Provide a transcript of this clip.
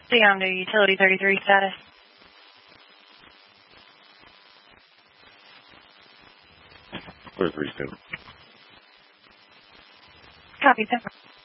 Leon to Utility 33 status. Clear 3 soon. Copy, sir.